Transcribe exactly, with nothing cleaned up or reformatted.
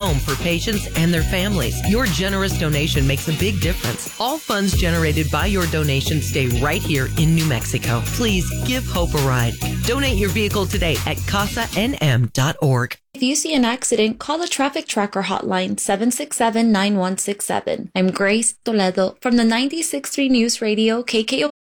home for patients and their families. Your generous donation makes a big difference. All funds generated by your donation stay right here in New Mexico. Please give hope a ride. Donate your vehicle today at casa n m dot org. If you see an accident, call the Traffic Tracker hotline seven six seven, nine one six seven. I'm Grace Toledo from the ninety-six point three News Radio K K O